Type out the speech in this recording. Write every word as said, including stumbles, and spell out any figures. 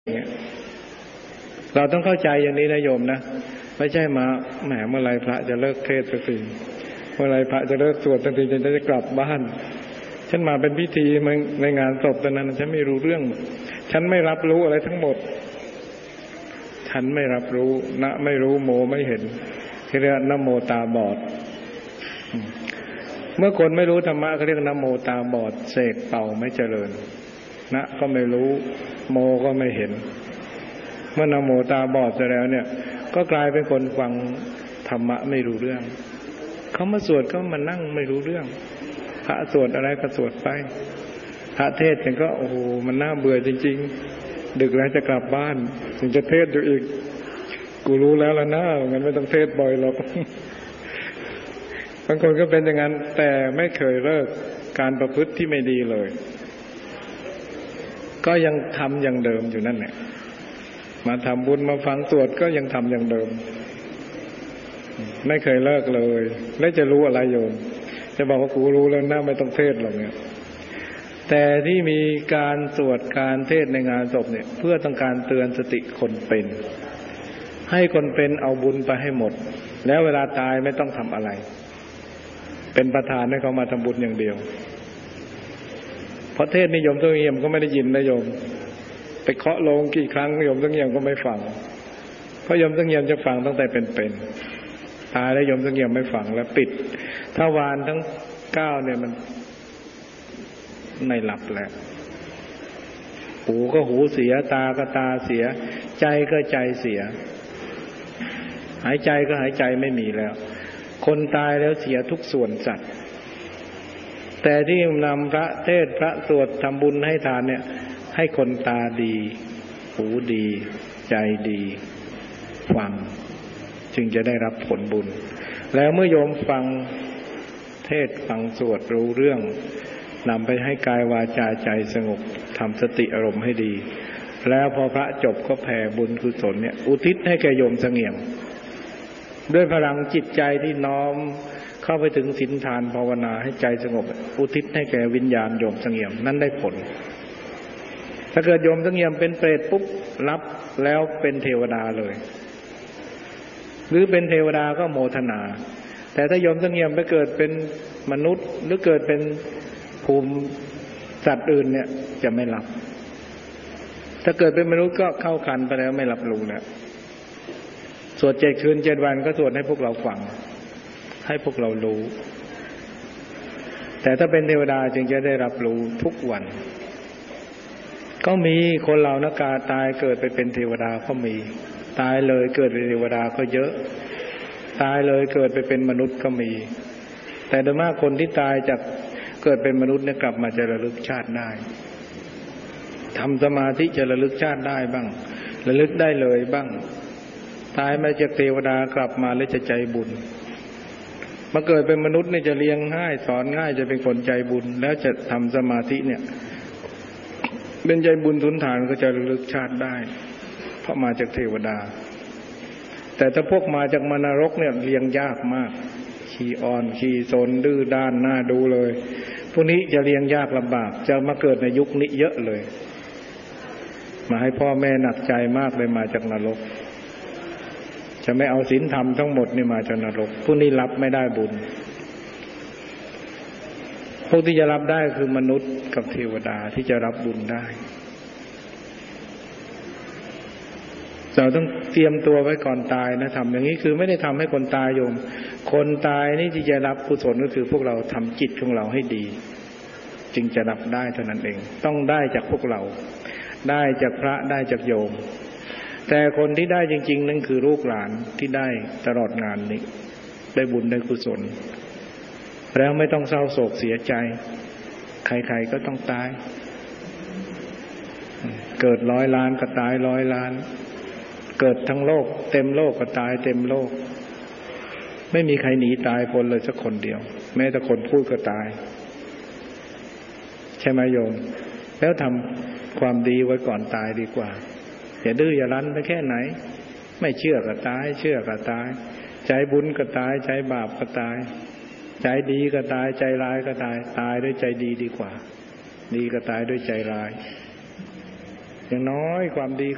เนี่ยเราต้องเข้าใจอย่างนี้นะโยมนะไม่ใช่มาแหมเมื่อไรพระจะเลิกเทศน์สักทีเมื่อไรพระจะเลิกสวดสักทีจะจะกลับบ้านฉันมาเป็นพิธีในงานศพตอนนั้นฉันไม่รู้เรื่องฉันไม่รับรู้อะไรทั้งหมดฉันไม่รับรู้นะไม่รู้โมไม่เห็นที่เรียกนะโมตาบอดเมื่อคนไม่รู้ธรรมะเขาเรียกนะโมตาบอดเสกเป่าไม่เจริญนะก็ไม่รู้โมก็ไม่เห็นเมื่อนะโมตาบอดไปแล้วเนี่ยก็กลายเป็นคนฟังธรรมะไม่รู้เรื่องเขามาสวดก็มานั่งไม่รู้เรื่องพระสวดอะไรก็สวดไปพระเทศน์ก็โอ้โหมันน่าเบื่อจริงๆดึกแล้วจะกลับบ้านถึงจะเทศน์อยู่อีกกูรู้แล้วล่ะนะงั้นไม่ต้องเทศน์บ่อยหรอกบางคนก็เป็นอย่างนั้นแต่ไม่เคยเลิกการประพฤติที่ไม่ดีเลยก็ยังทำอย่างเดิมอยู่นั่นแหละมาทำบุญมาฟังสวดก็ยังทำอย่างเดิมไม่เคยเลิกเลยแล้วจะรู้อะไรโยมจะบอกว่ากูรู้แล้วนะไม่ต้องเทศหรอกเนี่ยแต่ที่มีการสวดการเทศในงานศพเนี่ยเพื่อต้องการเตือนสติคนเป็นให้คนเป็นเอาบุญไปให้หมดแล้วเวลาตายไม่ต้องทำอะไรเป็นประธานให้เขามาทำบุญอย่างเดียวเพราะเทศนิยมต้องเงียบก็ไม่ได้ยินนะโยมไปเคาะโลงกี่ครั้งโยมต้องเงียบก็ไม่ฟังเพราะโยมต้องเงียบจะฟังตั้งแต่เป็นๆตายแล้วโยมต้องเงียบไม่ฟังแล้วปิดถ้าวานทั้งเก้าเนี่ยมันไม่หลับแล้วหูก็หูเสียตาก็ตาเสียใจก็ใจเสียหายใจก็หายใจไม่มีแล้วคนตายแล้วเสียทุกส่วนสัตว์แต่ที่นำพระเทศพระสวดทำบุญให้ทานเนี่ยให้คนตาดีหูดีใจดีฟังจึงจะได้รับผลบุญแล้วเมื่อโยมฟังเทศฟังสวดรู้เรื่องนำไปให้กายวาจาใจสงบทำสติอารมณ์ให้ดีแล้วพอพระจบก็แผ่บุญกุศลเนี่ยอุทิศให้แก่โยมเสงี่ยมด้วยพลังจิตใจที่น้อมเข้าไปถึงศีลทานภาวนาให้ใจสงบอุทิศให้แก่วิญญาณโยมเสงี่ยมนั้นได้ผลถ้าเกิดโยมเสงี่ยมเป็นเปรตปุ๊บรับแล้วเป็นเทวดาเลยหรือเป็นเทวดาก็โมทนาแต่ถ้าโยมเสงี่ยมไปเกิดเป็นมนุษย์หรือเกิดเป็นภูมิสัตว์อื่นเนี่ยจะไม่รับถ้าเกิดเป็นมนุษย์ก็เข้าคันไปแล้วไม่รับรู้แล้วสวดเจ็ดคืนเจ็ดวันก็สวดให้พวกเราฟังให้พวกเรารู้แต่ถ้าเป็นเทวดาจึงจะได้รับรู้ทุกวันก็มีคนเรานักกาตายเกิดไปเป็นเทวดาก็มีตายเลยเกิดเป็นเทวดาก็เยอะตายเลยเกิดไปเป็นมนุษย์ก็มีแต่โดยมากคนที่ตายจากเกิดเป็นมนุษย์เนี่ยกลับมาจะระลึกชาติได้ทำสมาธิจะระลึกชาติได้บ้างระลึกได้เลยบ้างตายมาจากเทวดากลับมาแล้วจะใจบุญมาเกิดเป็นมนุษย์เนี่ยจะเลี้ยงง่ายสอนง่ายจะเป็นคนใจบุญแล้วจะทำสมาธิเนี่ยเป็นใจบุญทุนฐานก็จะระลึกชาติได้เพราะมาจากเทวดาแต่ถ้าพวกมาจากมนรกเนี่ยเลี้ยงยากมากขี้อ่อนขี้สนดื้อด้านหน้าดูเลยพวกนี้จะเลี้ยงยากลำบากจะมาเกิดในยุคนี้เยอะเลยมาให้พ่อแม่หนักใจมากเลยมาจากนรกจะไม่เอาศีลธรรมทั้งหมดนี่มาจากนรกพวกนี้รับไม่ได้บุญพวกที่จะรับได้คือมนุษย์กับเทวดาที่จะรับบุญได้เราต้องเตรียมตัวไว้ก่อนตายนะทำอย่างนี้คือไม่ได้ทำให้คนตายโยมคนตายนี่ที่จะรับกุศลก็คือพวกเราทำจิตของเราให้ดีจึงจะรับได้เท่านั้นเองต้องได้จากพวกเราได้จากพระได้จากโยมแต่คนที่ได้จริงๆนั่นคือลูกหลานที่ได้ตลอดงานนี้ได้บุญได้กุศลแล้วไม่ต้องเศร้าโศกเสียใจใครๆก็ต้องตายเกิดร้อยล้านก็ตายร้อยล้านเกิดทั้งโลกเต็มโลกก็ตายเต็มโลกไม่มีใครหนีตายพ้นเลยสักคนเดียวแม้แต่คนพูดก็ตายใช่ไหมโยมแล้วทำความดีไว้ก่อนตายดีกว่าอย่าดื้ออย่ารั้นไปแค่ไหนไม่เชื่อก็ตายเชื่อก็ตายใจบุญก็ตายใจบาปก็ตายใจดีก็ตายใจร้ายก็ตายตายด้วยใจดีดีกว่าดีก็ตายด้วยใจร้ายอย่างน้อยความดี